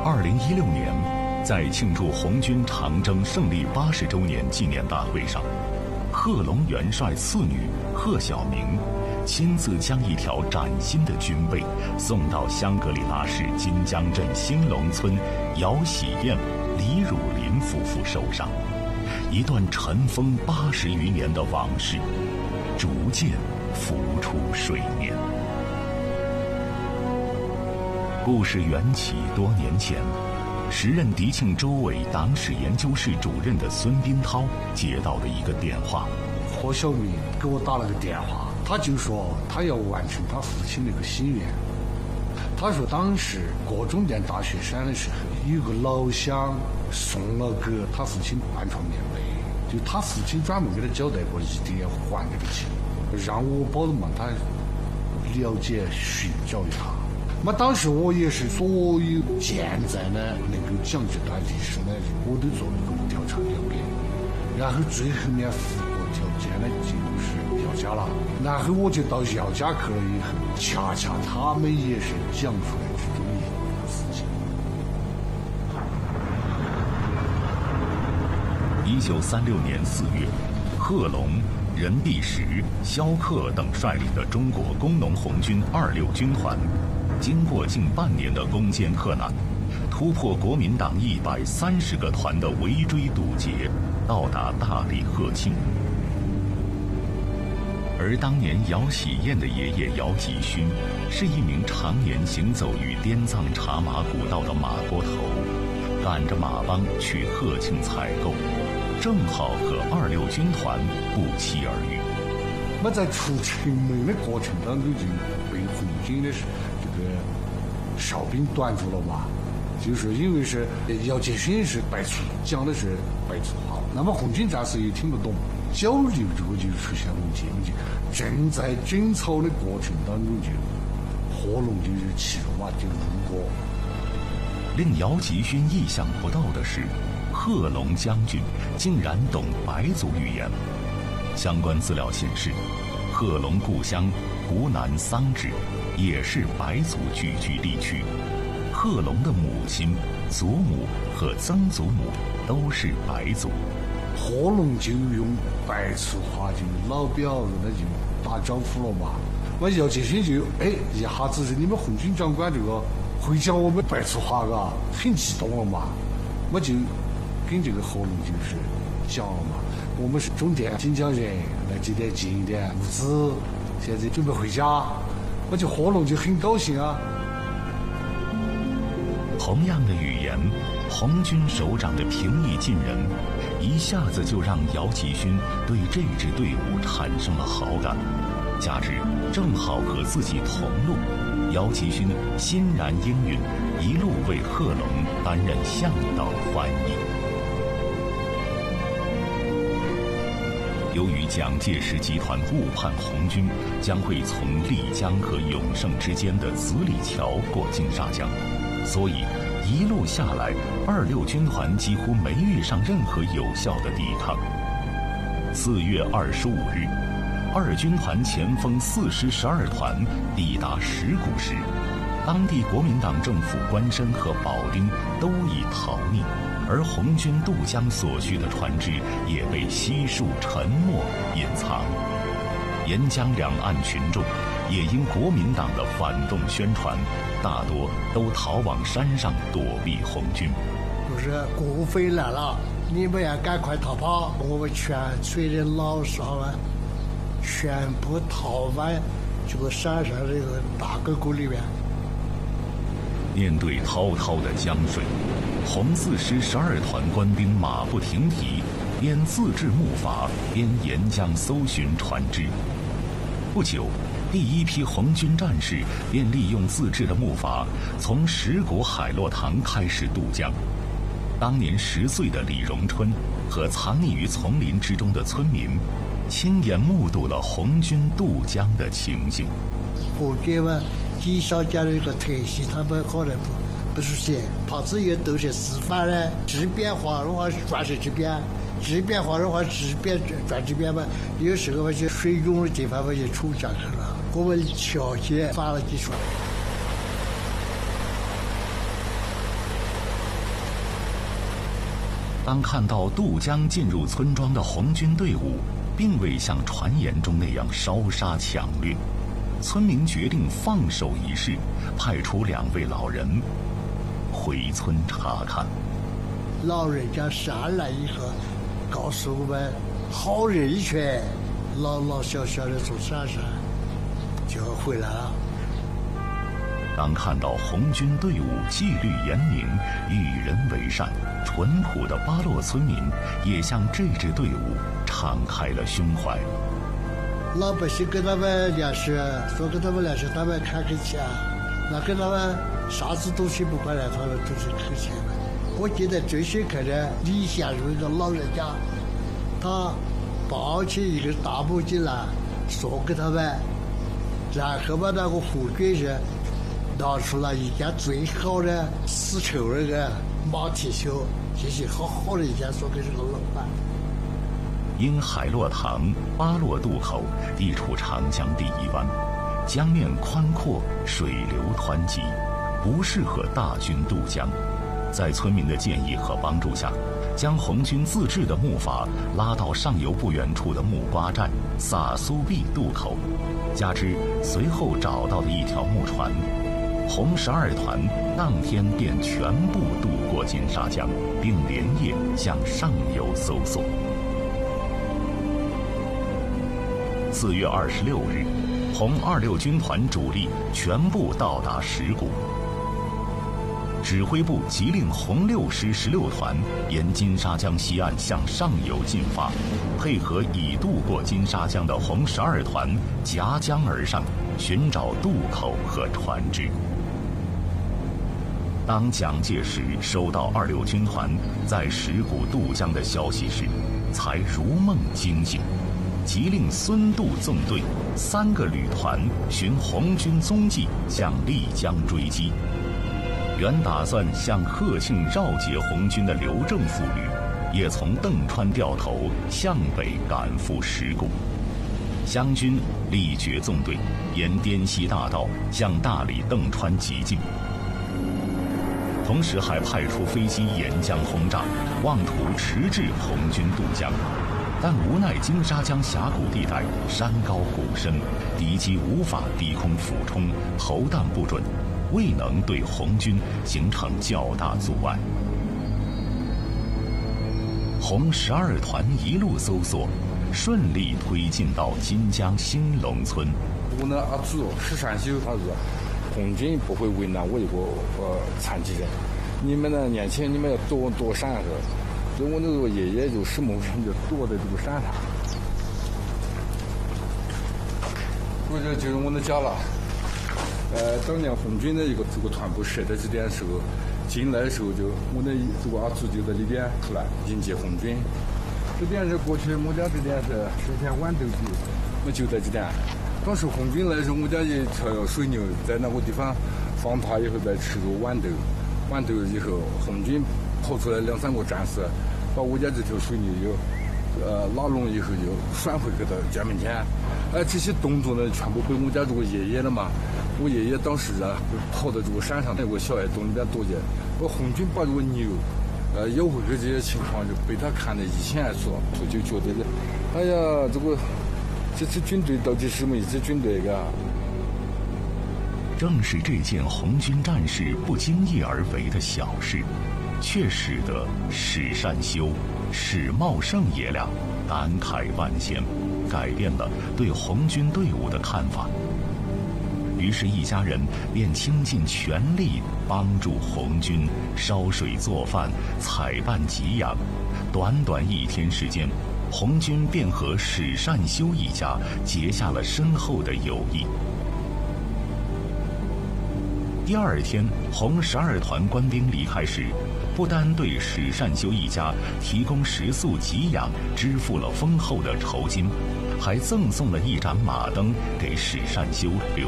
2016年，在庆祝红军长征胜利80周年纪念大会上，贺龙元帅次女贺晓明亲自将一条崭新的军备送到香格里拉市金江镇兴隆村姚喜燕、李汝林夫妇手上，一段尘封80余年的往事逐渐浮出水面。故事缘起多年前，时任迪庆州委党史研究室主任的孙斌涛接到了一个电话。 何晓明给我打了个电话，他就说他要完成他父亲那个心愿。他说当时过终点大雪山的时候，有个老乡送了给他父亲半床棉被，就他父亲专门给他交代过，一定要还这个钱，让我帮着他了解寻找一下。那当时我也是所有现在呢能够讲这段历史呢，我都做了一个调查了解，然后最后面符合条件呢就是姚家了，然后我就到姚家去了以后，恰恰他们也是讲出来这种一个事情。 1936年4月，贺龙、任弼时、萧克等率领的中国工农红军26军团，经过近半年的攻坚克难，突破国民党130个团的围追堵截，到达大理贺庆。而当年姚喜燕的爷爷姚吉勋是一名常年行走于滇藏茶马古道的马坡头，赶着马帮去贺庆采购，正好和26军团不期而遇。 那在出城门的过程当中，就被红军的这个哨兵断住了嘛，就是因为是姚吉勋是白族，讲的是白族话，那么红军战士也听不懂，交流这个就出现问题，正在争吵的过程当中，就贺龙就是骑着马就路过。 令姚吉勋意想不到的是，贺龙将军竟然懂白族语言。相关资料显示，贺龙故乡湖南桑植也是白族聚居地区，贺龙的母亲、祖母和曾祖母都是白族。 贺龙就用白族话就老表那就打招呼了嘛。我姚吉勋就一下子是你们红军长官这个会讲我们白族话嘎，很激动了嘛。我就跟这个贺龙就是讲了嘛，我们是中甸锦江人，来这点进一点物资，现在准备回家。我就贺龙就很高兴啊。 同样的语言，红军首长的平易近人，一下子就让姚吉勋对这支队伍产生了好感。加之正好和自己同路，姚吉勋欣然应允，一路为贺龙担任向导翻译。由于蒋介石集团误判红军将会从丽江和永胜之间的子李桥过金沙江，所以一路下来，26军团几乎没遇上任何有效的抵抗。4月25日，二军团前锋4师12团抵达石鼓时，当地国民党政府官绅和保丁都已逃匿，而红军渡江所需的船只也被悉数沉没隐藏。沿江两岸群众也因国民党的反动宣传，大多都逃往山上躲避红军。 就是国匪来了，你们要赶快逃跑！我们全村的老少们全部逃往这个山上这个大沟沟里面。 面对滔滔的江水，红4师12团官兵马不停蹄，边自制木筏边沿江搜寻船只。不久，第一批红军战士便利用自制的木筏，从石鼓海洛塘开始渡江。当年10岁的李荣春和藏匿于丛林之中的村民，亲眼目睹了红军渡江的情景。 红军们几小家的这个特性，他们可能不熟悉，他只有都是示范的，直边划的话转是直边，直边划的话直边转直边嘛。有时候就水涌的地方就出江去了，我们桥先发了几船。 当看到渡江进入村庄的红军队伍，并未像传言中那样烧杀抢掠，村民决定放手一试，派出2位老人回村查看。 老人家上来以后，告诉我们，好人一群，老老小小的从山上就回来了。 当看到红军队伍纪律严明、与人为善，淳朴的巴洛村民也向这支队伍敞开了胸怀。 老百姓跟他们联系，说跟他们联系，他们看客气啊，那跟他们啥子东西不管了，他们都是客气的。我记得最深刻的李先生一个老人家，他抱起一个大木进来送给他们，然后把那个红军人拿出了一件最好的丝绸那个马蹄袖，这是好好的一件，送给这个老板。 因海洛塘巴洛渡口地处长江第一湾，江面宽阔，水流湍急，不适合大军渡江。在村民的建议和帮助下，将红军自制的木筏拉到上游不远处的木瓜寨萨苏壁渡口，加之随后找到的一条木船，红12团当天便全部渡过金沙江，并连夜向上游搜索。4月26日，红26军团主力全部到达石鼓。指挥部急令红6师16团沿金沙江西岸向上游进发，配合已渡过金沙江的红12团夹江而上，寻找渡口和船只。当蒋介石收到26军团在石鼓渡江的消息时，才如梦惊醒，急令孙渡纵队3个旅团循红军踪迹向丽江追击。原打算向贺庆绕截红军的刘正副旅，也从邓川掉头向北赶赴石鼓。湘军力决纵队沿滇西大道向大理邓川急进，同时还派出飞机沿江轰炸，妄图迟滞红军渡江。但无奈金沙江峡谷地带山高谷深，敌机无法低空俯冲，投弹不准，未能对红军形成较大阻碍。红12团一路搜索，顺利推进到金江兴隆村。 我呢，阿祖石山秀，他说红军不会为难我一个残疾人，你们呢年轻人，你们要多闪着。所以我那个爷爷就什么人就躲在这个山上，我就是我的家了。当年红军的一个这个团部设在这点的时候，进来的时候就我的这个阿祖就在里边出来迎接红军。这点是过去我家这点是10天豌豆地，我就在这点。当时红军来的时候，我家一条水牛在那个地方放它以后再吃个豌豆，豌豆以后红军跑出来2、3个战士，把我家这条水牛又拉拢以后又拴回去到家门前。这些动作呢全部被我家这个爷爷了嘛。我爷爷当时啊跑到这个山上那个小矮洞里边躲着，我红军把这个牛要回去，这些情况就被他看得一清二楚，他就觉得哎呀，这支军队到底是什么一支军队啊？ 正是这件红军战士不经意而为的小事，却使得史善修、史茂盛爷俩感慨万千，改变了对红军队伍的看法。于是，一家人便倾尽全力帮助红军烧水做饭、采办给养。短短1天时间，红军便和史善修一家结下了深厚的友谊。第2天，红12团官兵离开时，不单对史善修一家提供食宿给养，支付了丰厚的酬金，还赠送了一盏马灯给史善修留